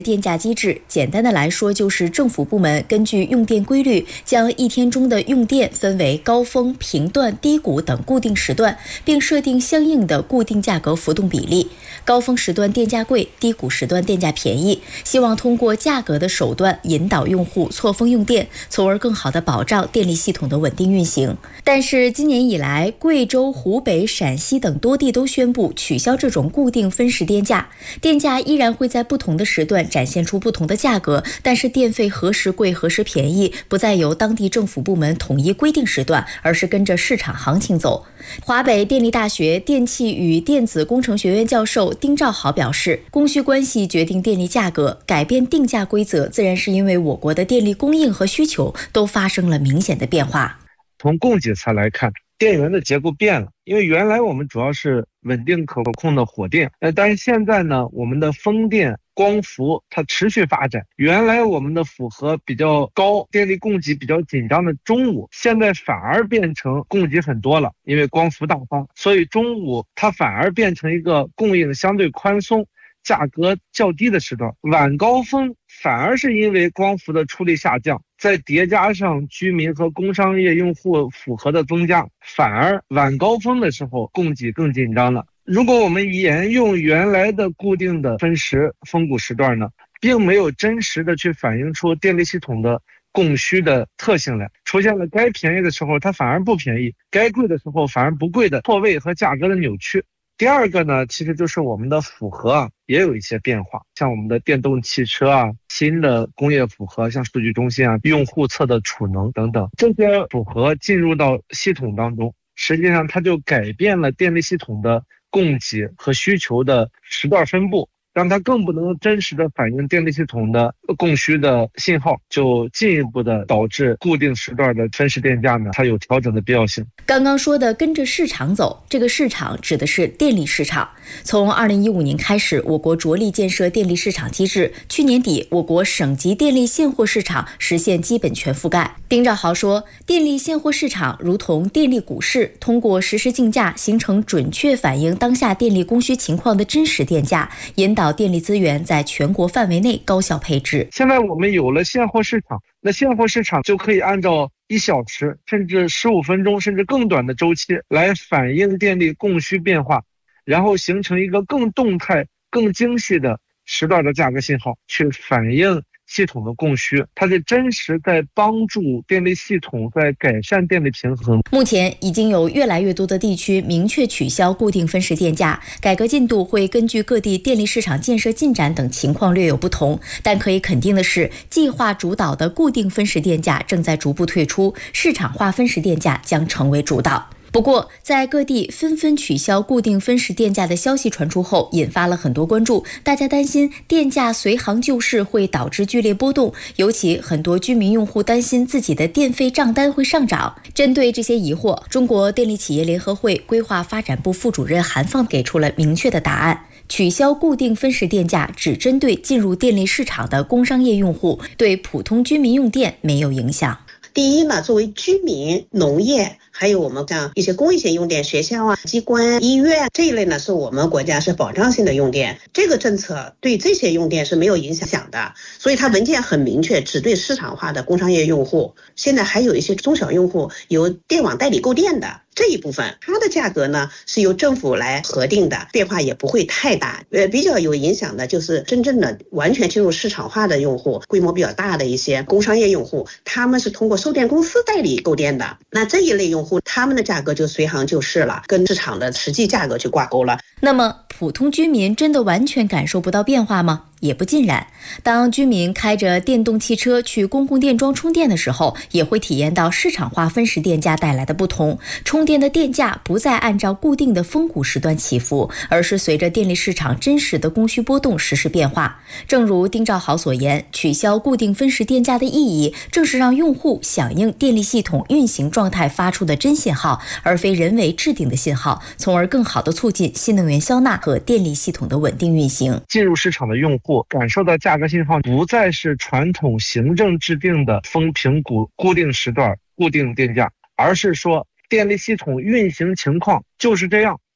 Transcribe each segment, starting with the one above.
电价机制简单的来说，就是政府部门根据用电规律，将一天中的用电分为高峰、频段、低谷等固定时段，并设定相应的固定价格浮动比例。高峰时段电价贵，低谷时段电价便宜，希望通过价格的手段引导用户错峰用电，从而更好地保障电力系统的稳定运行。但是今年以来，贵州、湖北、陕西等多地都宣布取消这种固定分时电价，电价依然会在不同的时段展现出不同的价格，但是电费何时贵何时便宜不再由当地政府部门统一规定时段，而是跟着市场行情走。华北电力大学电气与电子工程学院教授丁兆豪表示，供需关系决定电力价格，改变定价规则自然是因为我国的电力供应和需求都发生了明显的变化。 从供给侧来看，电源的结构变了，因为原来我们主要是稳定可控的火电，但是现在呢，我们的风电、光伏它持续发展。原来我们的负荷比较高，电力供给比较紧张的中午，现在反而变成供给很多了，因为光伏大发，所以中午它反而变成一个供应相对宽松、价格较低的时段。晚高峰反而是因为光伏的出力下降，再叠加上居民和工商业用户负荷的增加，反而晚高峰的时候供给更紧张了。如果我们沿用原来的固定的分时峰谷时段呢，并没有真实的去反映出电力系统的供需的特性来，出现了该便宜的时候它反而不便宜，该贵的时候反而不贵的错位和价格的扭曲。第二个呢，其实就是我们的负荷也有一些变化，像我们的电动汽车新的工业负荷，像数据中心用户侧的储能等等，这些负荷进入到系统当中，实际上它就改变了电力系统的供给和需求的时段分布，让它更不能真实的反映电力系统的供需的信号，就进一步的导致固定时段的分时电价呢，它有调整的必要性。 刚刚说的跟着市场走，这个市场指的是电力市场。从2015年开始，我国着力建设电力市场机制，去年底我国省级电力现货市场实现基本全覆盖。丁兆豪说，电力现货市场如同电力股市，通过实时竞价形成准确反映当下电力供需情况的真实电价，引导电力资源在全国范围内高效配置。 现在我们有了现货市场，那现货市场就可以按照1小时甚至15分钟甚至更短的周期来反映电力供需变化，然后形成一个更动态、更精细的时段的价格信号，去反映系统的供需，它是真实在帮助电力系统在改善电力平衡。 目前已经有越来越多的地区明确取消固定分时电价，改革进度会根据各地电力市场建设进展等情况略有不同，但可以肯定的是，计划主导的固定分时电价正在逐步退出，市场化分时电价将成为主导。不过，在各地纷纷取消固定分时电价的消息传出后，引发了很多关注。大家担心电价随行就市会导致剧烈波动，尤其很多居民用户担心自己的电费账单会上涨。针对这些疑惑，中国电力企业联合会规划发展部副主任韩放给出了明确的答案。取消固定分时电价只针对进入电力市场的工商业用户，对普通居民用电没有影响。 第一呢，作为居民、农业，还有我们像一些公益性用电，学校机关、医院这一类呢，是我们国家是保障性的用电，这个政策对这些用电是没有影响的，所以它文件很明确，只对市场化的工商业用户。现在还有一些中小用户由电网代理购电的这一部分，它的价格呢是由政府来核定的，变化也不会太大。比较有影响的就是真正的完全进入市场化的用户，规模比较大的一些工商业用户，他们是通过售电公司代理购电的，那这一类用户他们的价格就随行就市了，跟市场的实际价格去挂钩了。 那么普通居民真的完全感受不到变化吗？也不尽然。当居民开着电动汽车去公共电桩充电的时候，也会体验到市场化分时电价带来的不同。充电的电价不再按照固定的峰谷时段起伏，而是随着电力市场真实的供需波动实时变化。正如丁兆豪所言，取消固定分时电价的意义，正是让用户响应电力系统运行状态发出的真信号，而非人为制定的信号，从而更好地促进新能源消纳和电力系统的稳定运行。 进入市场的用户感受到价格信号不再是传统行政制定的峰平谷固定时段固定电价，而是说电力系统运行情况就是这样，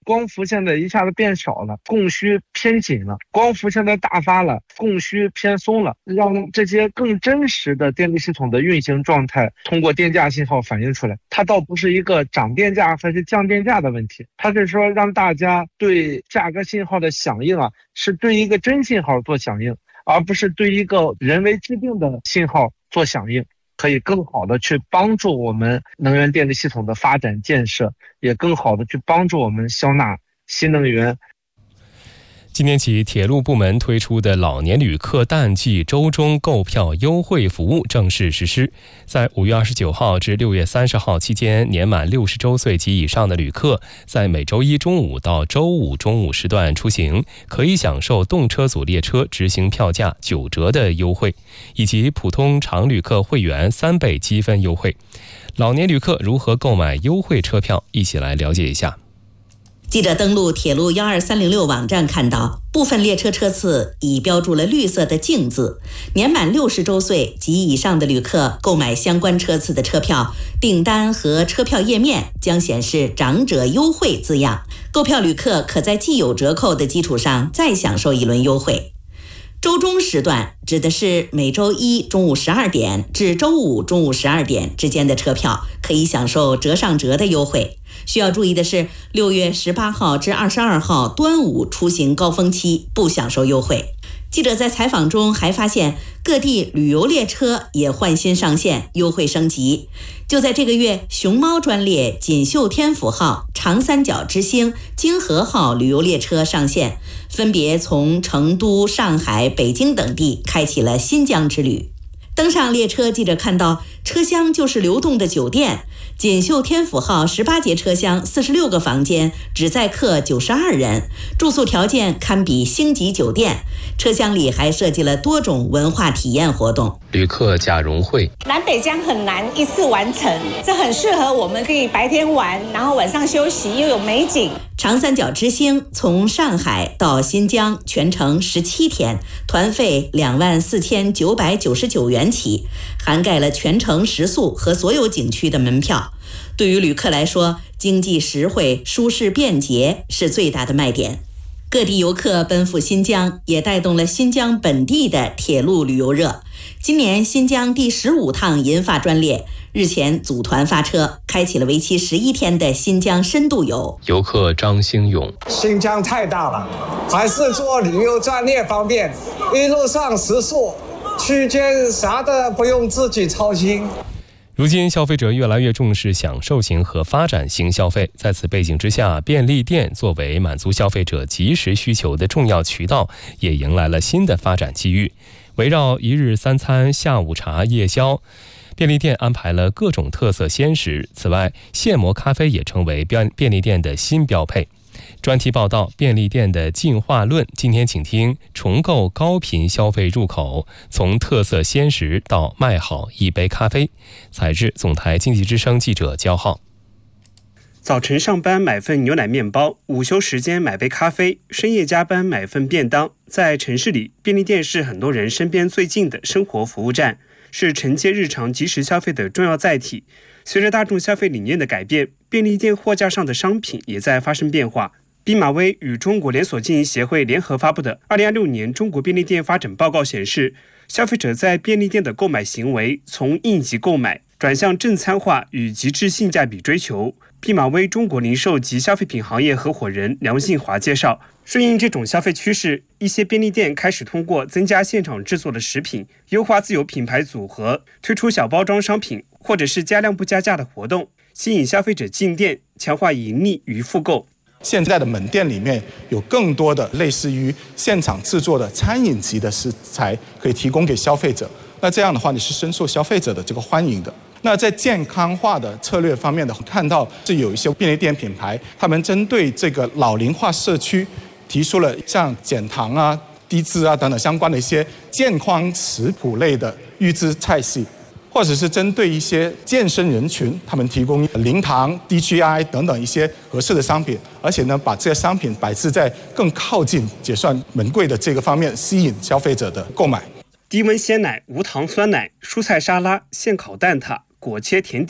光伏现在一下子变少了，供需偏紧了，光伏现在大发了，供需偏松了，让这些更真实的电力系统的运行状态通过电价信号反映出来。它倒不是一个涨电价还是降电价的问题，它是说让大家对价格信号的响应是对一个真信号做响应，而不是对一个人为制定的信号做响应，可以更好的去帮助我们能源电力系统的发展建设，也更好的去帮助我们消纳新能源。 今年起，铁路部门推出的老年旅客淡季周中购票优惠服务正式实施。在5月29号至6月30号期间，年满60周岁及以上的旅客，在每周一中午到周五中午时段出行，可以享受动车组列车执行票价9折的优惠，以及普通常旅客会员3倍积分优惠。老年旅客如何购买优惠车票？一起来了解一下。 记者登录铁路12306网站看到，部分列车车次已标注了绿色的净字，年满60周岁及以上的旅客购买相关车次的车票，订单和车票页面将显示长者优惠字样，购票旅客可在既有折扣的基础上再享受一轮优惠。周中时段指的是每周一中午12点至周五中午12点之间的车票，可以享受折上折的优惠。需要注意的是，6月18号至22号端午出行高峰期不享受优惠。记者在采访中还发现，各地旅游列车也换新上线，优惠升级。就在这个月，熊猫专列锦绣天府号、长三角之星、京河号旅游列车上线，分别从成都、上海、北京等地开启了新疆之旅。登上列车，记者看到车厢就是流动的酒店。锦绣天府号18节车厢46个房间，只载客92人，住宿条件堪比星级酒店。车厢里还设计了多种文化体验活动。 旅客假融汇， 南北疆很难一次完成，这很适合我们可以白天玩，然后晚上休息，又有美景。 长三角之星从上海到新疆全程17天，团费24999元起，涵盖了全程食宿和所有景区的门票。对于旅客来说，经济实惠、舒适便捷是最大的卖点。各地游客奔赴新疆，也带动了新疆本地的铁路旅游热。今年新疆第15趟银发专列日前组团发车，开启了为期11天的新疆深度游。 游客张兴勇， 新疆太大了，还是坐旅游专列方便，一路上食宿区间啥的不用自己操心。 如今消费者越来越重视享受型和发展型消费，在此背景之下，便利店作为满足消费者即时需求的重要渠道，也迎来了新的发展机遇。围绕一日三餐、下午茶、夜宵，便利店安排了各种特色鲜食。此外，现磨咖啡也成为便利店的新标配。专题报道《便利店的进化论》，今天请听重构高频消费入口，从特色鲜食到卖好一杯咖啡。采自总台经济之声记者焦浩。 早晨上班买份牛奶面包，午休时间买杯咖啡，深夜加班买份便当。在城市里，便利店是很多人身边最近的生活服务站，是承接日常即时消费的重要载体。随着大众消费理念的改变，便利店货架上的商品也在发生变化。毕马威与中国连锁经营协会联合发布的2026年中国便利店发展报告显示，消费者在便利店的购买行为从应急购买转向正餐化与极致性价比追求。毕马威中国零售及消费品行业合伙人梁信华介绍，顺应这种消费趋势，一些便利店开始通过增加现场制作的食品、优化自有品牌组合、推出小包装商品，或者是加量不加价的活动，吸引消费者进店，强化盈利与复购。 现在的门店里面有更多的类似于现场制作的餐饮级的食材可以提供给消费者，那这样的话你是深受消费者的这个欢迎的。那在健康化的策略方面的，看到是有一些便利店品牌，他们针对这个老龄化社区提出了像减糖啊、低脂啊等等相关的一些健康食谱类的预制菜系，或者是针对一些健身人群，他们提供零糖、低 GI 等等一些合适的商品，而且呢，把这些商品摆置在更靠近结算门柜的这个方面，吸引消费者的购买。 低温鲜奶、无糖酸奶、蔬菜沙拉、现烤蛋挞、果切甜点、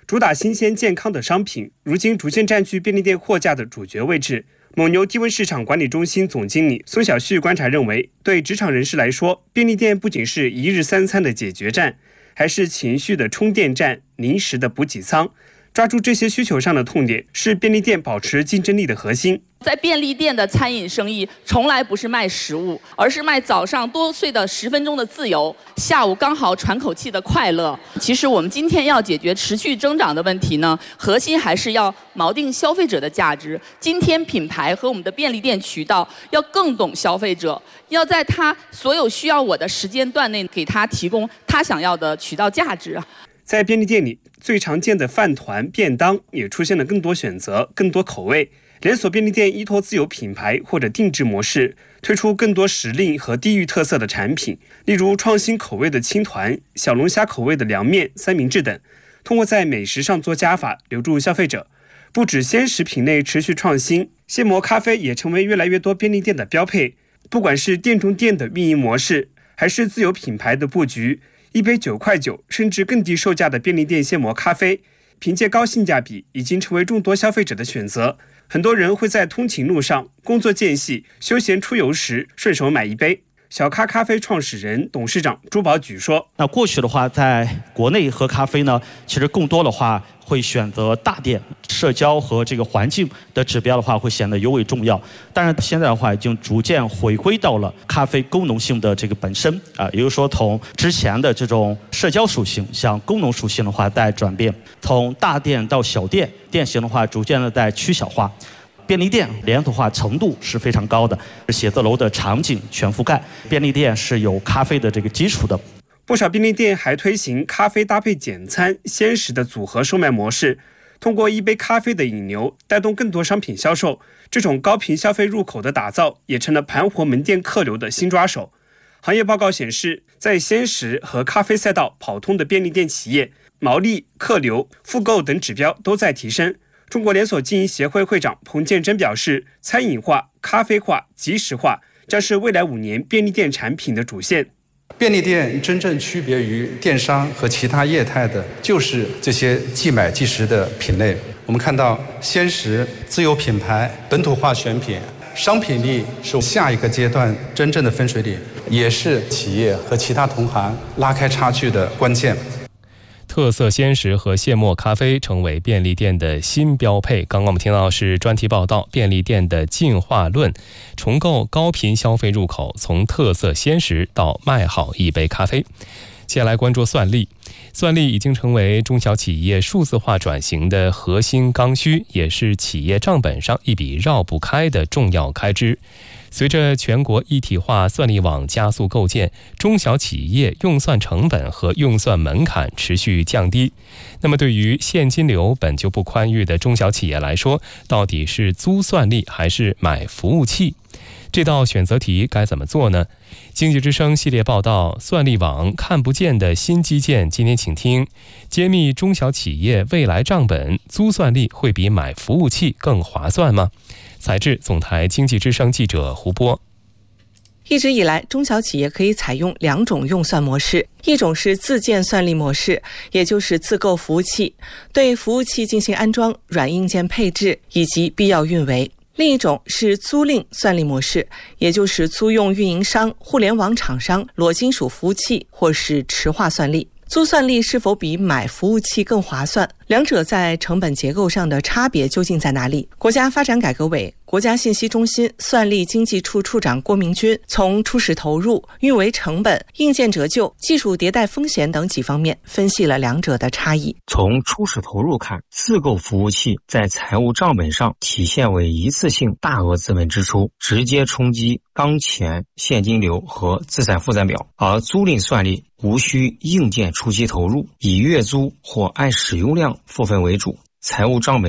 主打新鲜健康的商品，如今逐渐占据便利店货架的主角位置。蒙牛低温市场管理中心总经理孙晓旭观察认为，对职场人士来说，便利店不仅是一日三餐的解决站，还是情绪的充电站、临时的补给仓。抓住这些需求上的痛点，是便利店保持竞争力的核心。 在便利店的餐饮生意从来不是卖食物，而是卖早上多睡的10分钟的自由，下午刚好喘口气的快乐。其实我们今天要解决持续增长的问题呢，核心还是要锚定消费者的价值。今天品牌和我们的便利店渠道要更懂消费者，要在他所有需要我的时间段内给他提供他想要的渠道价值。 在便利店里，最常见的饭团、便当也出现了更多选择、更多口味。连锁便利店依托自有品牌或者定制模式，推出更多时令和地域特色的产品，例如创新口味的青团、小龙虾口味的凉面、三明治等，通过在美食上做加法，留住消费者。不止鲜食品类持续创新，现磨咖啡也成为越来越多便利店的标配。不管是店中店的运营模式，还是自有品牌的布局，一杯9块9甚至更低售价的便利店现磨咖啡，凭借高性价比，已经成为众多消费者的选择。很多人会在通勤路上、工作间隙、休闲出游时顺手买一杯。小咖咖啡创始人、董事长朱宝举说：“ 那过去的话，在国内喝咖啡呢，其实更多的话会选择大店，社交和这个环境的指标的话会显得尤为重要。但是现在的话，已经逐渐回归到了咖啡功能性的这个本身啊，也就是说，从之前的这种社交属性向功能属性的话在转变，从大店到小店，店型的话逐渐的在趋小化。”便利店连锁化程度是非常高的，写字楼的场景全覆盖，便利店是有咖啡的这个基础的。 不少便利店还推行咖啡搭配简餐、鲜食的组合售卖模式，通过一杯咖啡的引流，带动更多商品销售。这种高频消费入口的打造，也成了盘活门店客流的新抓手。行业报告显示，在鲜食和咖啡赛道跑通的便利店企业，毛利、客流、复购等指标都在提升。中国连锁经营协会会长彭建珍表示，餐饮化、咖啡化、即时化将是未来5年便利店产品的主线。 便利店真正区别于电商和其他业态的，就是这些即买即食的品类。我们看到鲜食、自有品牌、本土化选品、商品力是下一个阶段真正的分水岭，也是企业和其他同行拉开差距的关键。 特色鲜食和现磨咖啡成为便利店的新标配。刚刚我们听到是专题报道，便利店的进化论，重构高频消费入口，从特色鲜食到卖好一杯咖啡。接下来关注算力。算力已经成为中小企业数字化转型的核心刚需，也是企业账本上一笔绕不开的重要开支。随着全国一体化算力网加速构建，中小企业用算成本和用算门槛持续降低。那么对于现金流本就不宽裕的中小企业来说，到底是租算力还是买服务器？这道选择题该怎么做呢？经济之声系列报道算力网看不见的新基建，今天请听揭秘中小企业未来账本，租算力会比买服务器更划算吗？采制总台经济之声记者胡波。 一直以来，中小企业可以采用2种用算模式，一种是自建算力模式，也就是自购服务器，对服务器进行安装、软硬件配置以及必要运维。另一种是租赁算力模式，也就是租用运营商、互联网厂商裸金属服务器或是池化算力。租算力是否比买服务器更划算？两者在成本结构上的差别究竟在哪里？国家发展改革委、国家信息中心算力经济处处长郭明军从初始投入、运维成本、硬件折旧、技术迭代风险等几方面分析了两者的差异。 从初始投入看，自购服务器在财务账本上体现为一次性大额资本支出，直接冲击当前现金流和资产负债表，而租赁算力无需硬件初期投入，以月租或按使用量付费为主，财务账本上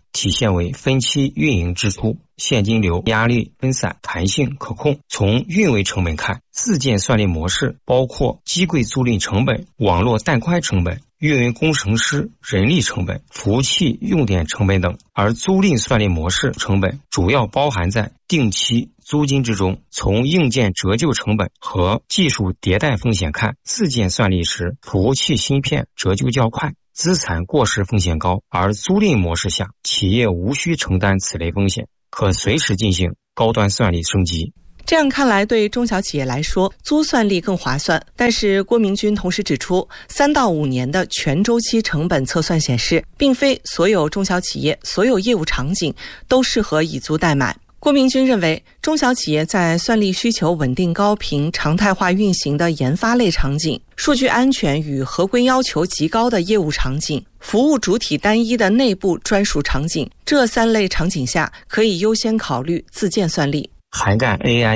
体现为分期运营支出，现金流压力分散，弹性可控。从运维成本看，自建算力模式包括机柜租赁成本、网络带宽成本、运维工程师人力成本、服务器用电成本等，而租赁算力模式成本主要包含在定期租金之中。从硬件折旧成本和技术迭代风险看，自建算力时服务器芯片折旧较快，资产过时风险高，而租赁模式下企业无需承担此类风险，可随时进行高端算力升级。 这样看来，对中小企业来说，租算力更划算。但是郭明军同时指出，3到5年的全周期成本测算显示，并非所有中小企业、所有业务场景都适合以租代买。郭明军认为，中小企业在算力需求稳定高频、常态化运行的研发类场景、数据安全与合规要求极高的业务场景、服务主体单一的内部专属场景，这3类场景下可以优先考虑自建算力。 涵盖 AI